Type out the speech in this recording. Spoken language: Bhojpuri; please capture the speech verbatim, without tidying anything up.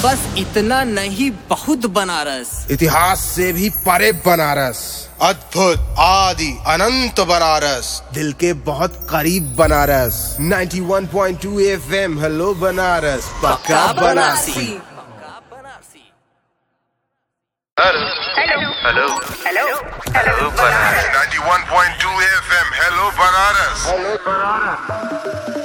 बस इतना नहीं, बहुत बनारस। इतिहास से भी परे बनारस, अद्भुत आदि अनंत बनारस, दिल के बहुत करीब बनारस। नाइंटी वन point two FM, hello Banaras, पक्का Banarasi. Hello hello hello hello hello Banaras. Ninety वन point two FM, hello Banaras.